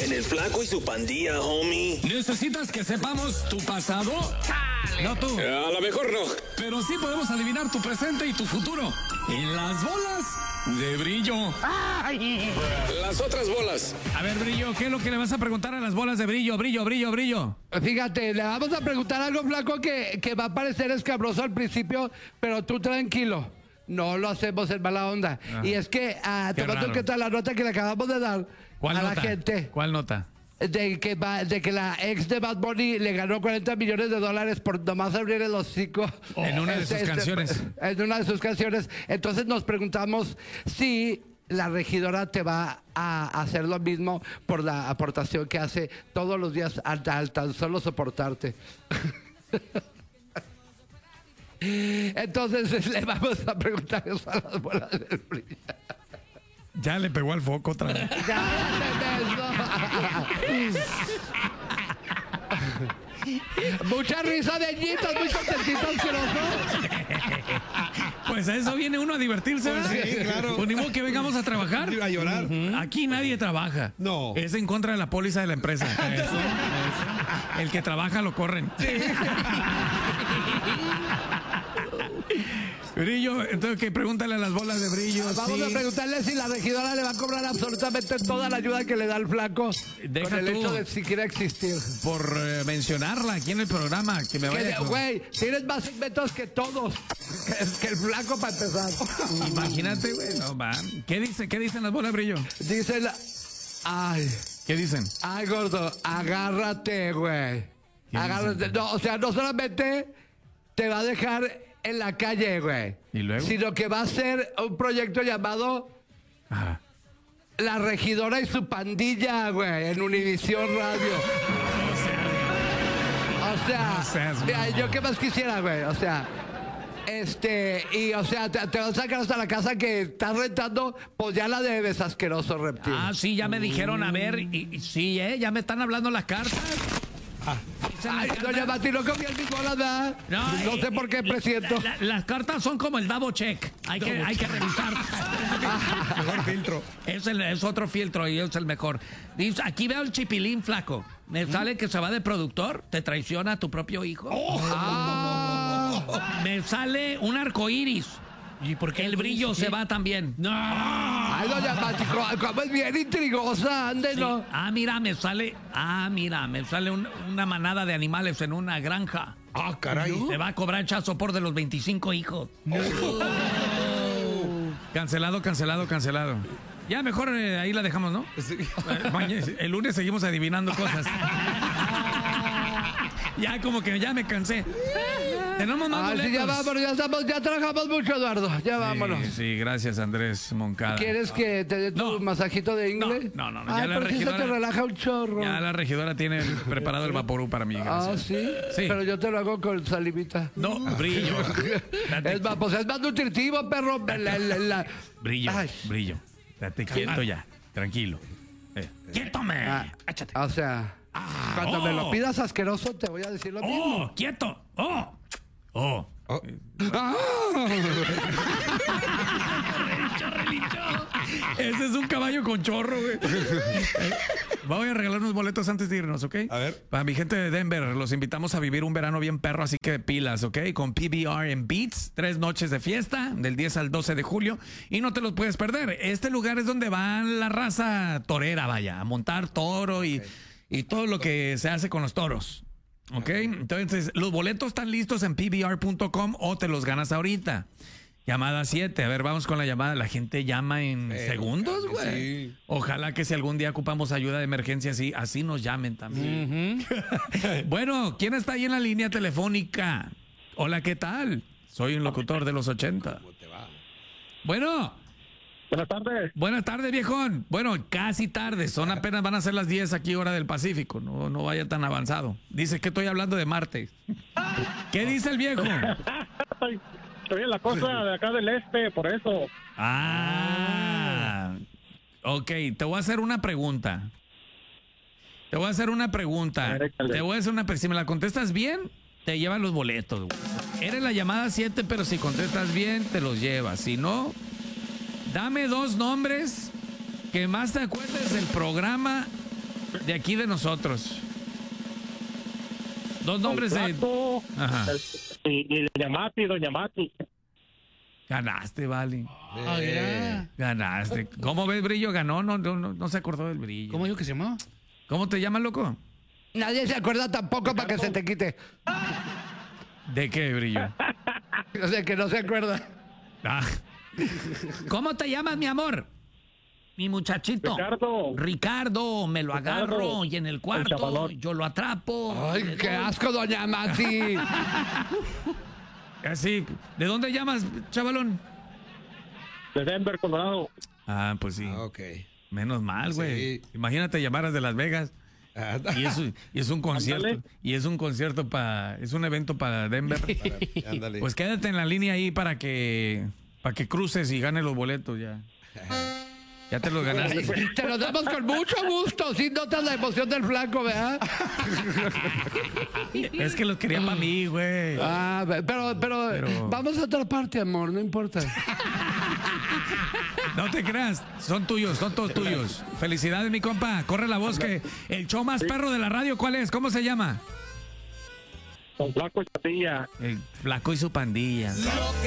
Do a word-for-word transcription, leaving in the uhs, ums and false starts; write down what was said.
En el Flaco y su pandilla, homie. ¿Necesitas que sepamos tu pasado? No tú. A lo mejor no. Pero sí podemos adivinar tu presente y tu futuro. En las bolas de Brillo. Las otras bolas. A ver, Brillo, ¿qué es lo que le vas a preguntar a las bolas de Brillo? Brillo, Brillo, Brillo. Fíjate, le vamos a preguntar algo, Flaco, que, que va a parecer escabroso al principio, pero tú tranquilo. No lo hacemos en mala onda. Ajá. Y es que, ah, te cuento raro. que tal la nota que le acabamos de dar ¿Cuál a nota? la gente. ¿Cuál nota? De que, va- de que la ex de Bad Bunny le ganó cuarenta millones de dólares por nomás abrir el hocico. En una de sus canciones. En una de sus canciones. Entonces nos preguntamos si la regidora te va a hacer lo mismo por la aportación que hace todos los días al, al tan solo soportarte. Entonces le vamos a preguntar eso a las bolas del Brillo. Ya le pegó al foco otra vez. Mucha risa de ñitos, muy contentito, asqueroso. Pues a eso viene uno a divertirse, ¿verdad? Pues sí, claro. Pues ni modo que vengamos a trabajar. A llorar. Ujú. Aquí nadie trabaja. No. Es en contra de la póliza de la empresa. Eso, eso. El que trabaja lo corren. Brillo, entonces que pregúntale a las bolas de Brillo. Vamos sí. a preguntarle si la regidora le va a cobrar absolutamente toda la ayuda que le da el Flaco. Deja con el tú. hecho de siquiera existir. Por eh, mencionarla aquí en el programa. Que me Que, vaya. con- Güey, tienes más segmentos que todos. Que, que el Flaco para empezar. Imagínate, güey. No, va. ¿Qué dice, qué dicen las bolas de Brillo? Dice la... Ay, ¿Qué dicen? ay, gordo, agárrate, güey. ¿Qué Agárrate. dicen? No, o sea, no solamente te va a dejar en la calle, güey. ¿Y luego? Sino que va a ser un proyecto llamado Ajá. La Regidora y su Pandilla, güey, en Univisión Radio. O sea, No seas mira, mamón. yo qué más quisiera, güey. O sea, este, y o sea, te, te vas a sacar hasta la casa que estás rentando, pues ya la debes, asqueroso reptil. Ah, sí, ya me dijeron, a ver, y, y sí, ¿eh? Ya me están hablando las cartas. Dicen las Ay, cartas- doña Mati, no confía en mis bolas, ¿verdad? No, eh, sé por qué eh, presiento. la- la- las cartas son como el double check. Hay que, hay que revisar. Mejor filtro. Es, el- es otro filtro y es el mejor. Dice, aquí veo el chipilín flaco. Me sale que se va de productor. Te traiciona a tu propio hijo. Ah. Me sale un arco iris. ¿Y por qué el brillo se va también? No. Ay, doña Mati, co- como es bien intrigosa, ande, Sí. ¿no? Ah, mira, me sale. Ah, mira, me sale un- una manada de animales en una granja. Ah, caray. Te va a cobrar chazo por de los veinticinco hijos. Cancelado, cancelado, cancelado. Ya mejor eh, ahí la dejamos, ¿no? Sí. Eh, mañana- el lunes seguimos adivinando cosas. Ya como que ya me cansé. Tenemos más Ay, sí, boletos. ya vámonos, ya estamos, ya trabajamos mucho, Eduardo. Ya vámonos. Sí, sí, gracias Andrés Moncada. ¿Quieres que te dé tu No. masajito de ingle? No, no, no, no, ya Ay, la pero sí se te regidora- relaja un chorro. Ya la regidora tiene preparado el vaporú para mí, Ah, gracias. ¿sí? Sí. Pero yo te lo hago con salivita. No, brillo. Date Es más, pues es más nutritivo, perro. La- la- la- Brillo, Ay. brillo. Date quieto ya, tranquilo. Eh, ¡Quietome! Ah, Échate. o sea, cuando me lo oh. pidas asqueroso, te voy a decir lo mismo. ¡Oh! ¡Quieto! ¡Oh! ¡Oh! Oh, Ah. Ese es un caballo con chorro, güey. Eh, Voy a regalar unos boletos antes de irnos, ¿ok? A ver. Para mi gente de Denver, los invitamos a vivir un verano bien perro, así que de pilas, ¿ok? Con P B R en Beats, tres noches de fiesta, del diez al doce de julio, y no te los puedes perder. Este lugar es donde va la raza torera, vaya, a montar toro y, y todo lo que se hace con los toros. ¿Ok? Entonces, los boletos están listos en P B R punto com o te los ganas ahorita. Llamada siete. A ver, vamos con la llamada. La gente llama en Pero, segundos, claro que güey. sí. Ojalá que si algún día ocupamos ayuda de emergencia, así, así nos llamen también. Bueno, ¿quién está ahí en la línea telefónica? Hola, ¿qué tal? Soy un locutor de los ochenta. ¿cómo te va? Bueno. Buenas tardes. Buenas tardes, viejón. Bueno, casi tarde. Son apenas van a ser las diez aquí, hora del Pacífico. No, no vaya tan avanzado. Dice que estoy hablando de Marte. ¿Qué dice el viejo? Estoy, estoy en la costa de acá del este, por eso. Ah. Ok, te voy a hacer una pregunta. Te voy a hacer una pregunta. A ver, échale. Te voy a hacer una pregunta. Si me la contestas bien, te llevas los boletos, güey. Eres la llamada siete, pero si contestas bien, te los llevas. Si no, dame dos nombres que más te acuerdes del programa de aquí de nosotros. Dos nombres El de... Flaco, Ajá. el- y, y Doña Mati, Doña Mati. Ganaste, vale. Ah, mira. Ganaste. ¿Cómo ves, Brillo? Ganó, no, no, no, no se acordó del Brillo. ¿Cómo dijo que se llamaba? ¿Cómo te llamas, loco? Nadie se acuerda tampoco para que se te quite. ¿De qué, Brillo? O sea, que no se acuerda. Ah. ¿Cómo te llamas, mi amor? Mi muchachito. Ricardo. Ricardo, me lo agarro Ricardo, y en el el cuarto chavalón. yo lo atrapo. Ay, qué asco, doña Mati. Así. ¿De dónde llamas, chavalón? De Denver, Colorado. Ah, pues sí. Ah, ok. Menos mal, güey. Sí. Imagínate llamaras de Las Vegas. Ah, Y es, un- y es un concierto. Ándale. Y es un concierto para. Es un evento para Denver. ándale. Pues quédate en la línea ahí para que. Para que cruces y ganes los boletos ya. Ya te los ganaste. Te lo damos con mucho gusto. Si notas la emoción del flaco, ¿verdad? Es que los quería para mí, güey. Ah, pero, pero, Pero- vamos a otra parte, amor, no importa. No te creas, son tuyos, son todos tuyos. Felicidades, mi compa. Corre la voz que el show más perro de la radio, ¿cuál es? ¿Cómo se llama? Con Flaco y Patilla. El Flaco y su pandilla.